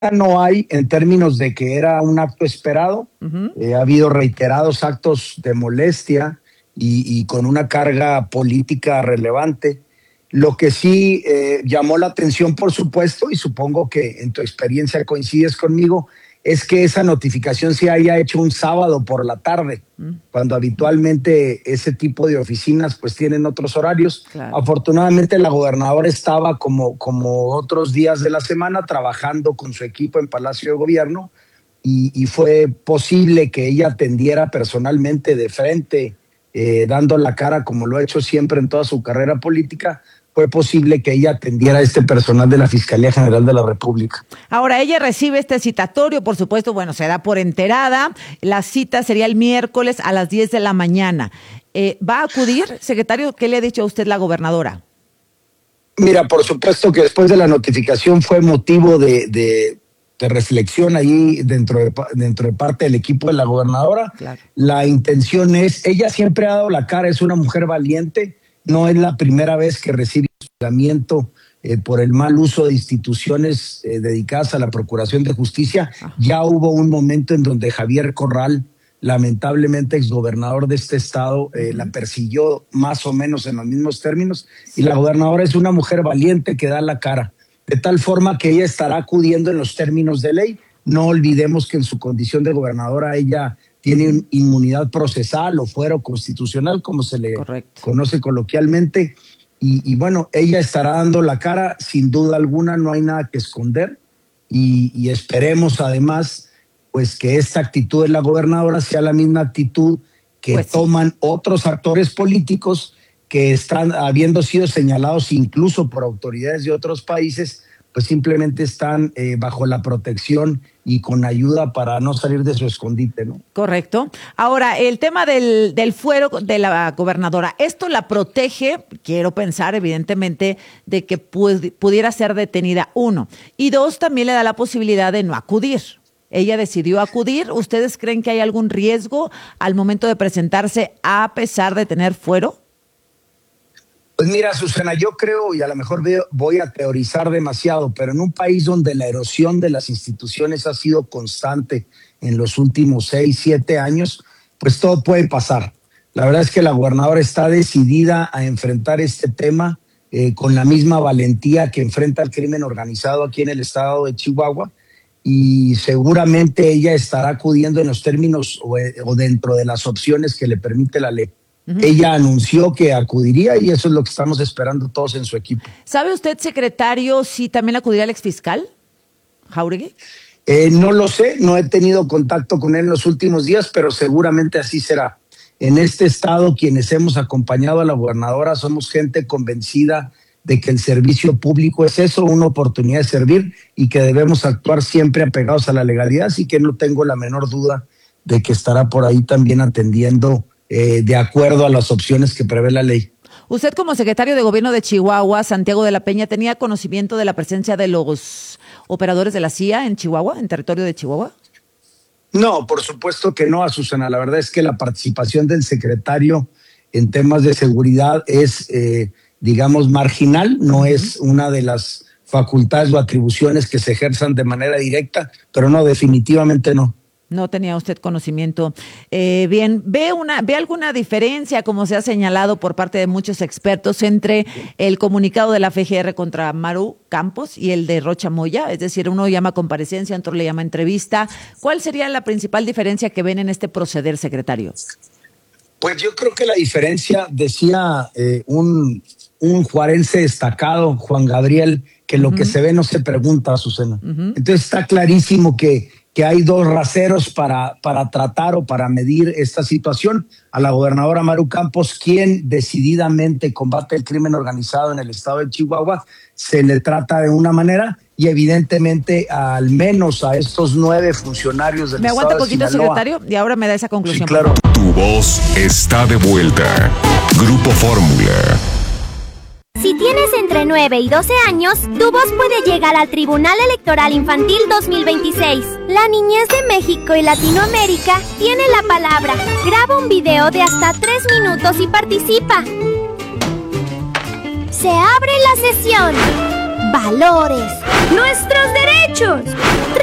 no hay en términos de que era un acto esperado. Ha habido reiterados actos de molestia y con una carga política relevante. Lo que sí llamó la atención, por supuesto, y supongo que en tu experiencia coincides conmigo, es que esa notificación se haya hecho un sábado por la tarde, cuando habitualmente ese tipo de oficinas pues tienen otros horarios. Claro. Afortunadamente la gobernadora estaba como otros días de la semana trabajando con su equipo en Palacio de Gobierno y fue posible que ella atendiera personalmente de frente, dando la cara como lo ha hecho siempre en toda su carrera política. Fue posible que ella atendiera a este personal de la Fiscalía General de la República. Ahora, ella recibe este citatorio, por supuesto, bueno, se da por enterada. La cita sería el miércoles a las 10 de la mañana. ¿Va a acudir, secretario? ¿Qué le ha dicho a usted la gobernadora? Mira, por supuesto que después de la notificación fue motivo de reflexión ahí dentro de parte del equipo de la gobernadora. Claro. La intención es, ella siempre ha dado la cara, es una mujer valiente. No es la primera vez que recibe juzgamiento por el mal uso de instituciones dedicadas a la Procuración de Justicia. Ya hubo un momento en donde Javier Corral, lamentablemente exgobernador de este estado, la persiguió más o menos en los mismos términos. Y la gobernadora es una mujer valiente que da la cara, de tal forma que ella estará acudiendo en los términos de ley. No olvidemos que en su condición de gobernadora ella tiene inmunidad procesal o fuero constitucional, como se le conoce coloquialmente, y bueno, ella estará dando la cara, sin duda alguna, no hay nada que esconder, y esperemos además pues que esta actitud de la gobernadora sea la misma actitud que toman otros actores políticos que están habiendo sido señalados incluso por autoridades de otros países, pues simplemente están bajo la protección y con ayuda para no salir de su escondite, ¿no? Correcto. Ahora, el tema del fuero de la gobernadora, ¿esto la protege? Quiero pensar, evidentemente, de que pudiera ser detenida, uno. Y dos, también le da la posibilidad de no acudir. Ella decidió acudir. ¿Ustedes creen que hay algún riesgo al momento de presentarse a pesar de tener fuero? Pues mira, Susana, yo creo, y a lo mejor voy a teorizar demasiado, pero en un país donde la erosión de las instituciones ha sido constante en los últimos 6, 7 años, pues todo puede pasar. La verdad es que la gobernadora está decidida a enfrentar este tema con la misma valentía que enfrenta el crimen organizado aquí en el estado de Chihuahua, y seguramente ella estará acudiendo en los términos o dentro de las opciones que le permite la ley. Ella anunció que acudiría y eso es lo que estamos esperando todos en su equipo. ¿Sabe usted, secretario, si también acudirá el exfiscal Jáuregui? No lo sé, no he tenido contacto con él en los últimos días, pero seguramente así será. En este estado, quienes hemos acompañado a la gobernadora somos gente convencida de que el servicio público es eso, una oportunidad de servir y que debemos actuar siempre apegados a la legalidad, así que no tengo la menor duda de que estará por ahí también atendiendo de acuerdo a las opciones que prevé la ley. Usted, como secretario de Gobierno de Chihuahua, Santiago de la Peña, ¿tenía conocimiento de la presencia de los operadores de la CIA en Chihuahua, en territorio de Chihuahua? No, por supuesto que no, Azucena. La verdad es que la participación del secretario en temas de seguridad es, digamos, marginal, no es una de las facultades o atribuciones que se ejerzan de manera directa, pero no, definitivamente no. No tenía usted conocimiento. Bien, ¿ve alguna diferencia, como se ha señalado por parte de muchos expertos, entre el comunicado de la FGR contra Maru Campos y el de Rocha Moya? Es decir, uno llama comparecencia, otro le llama entrevista. ¿Cuál sería la principal diferencia que ven en este proceder, secretario? Pues yo creo que la diferencia, decía un juarense destacado, Juan Gabriel, que lo que se ve no se pregunta, Azucena. Entonces está clarísimo que hay dos raseros para tratar o para medir esta situación. A la gobernadora Maru Campos, quien decididamente combate el crimen organizado en el estado de Chihuahua, se le trata de una manera, y evidentemente al menos a estos 9 funcionarios del estado de Sinaloa. ¿Me aguanta poquito, secretario? Y ahora me da esa conclusión. Sí, claro. Tu voz está de vuelta. Grupo Fórmula. Si tienes entre 9 y 12 años, tu voz puede llegar al Tribunal Electoral Infantil 2026. La niñez de México y Latinoamérica tiene la palabra. Graba un video de hasta 3 minutos y participa. Se abre la sesión. valores, nuestros derechos.